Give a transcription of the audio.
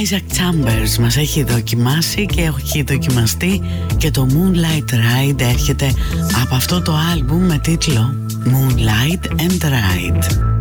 Isaac Chambers μας έχει δοκιμάσει και έχει δοκιμαστεί και το Moonlight Ride έρχεται από αυτό το άλμπουμ με τίτλο Moonlight and Ride.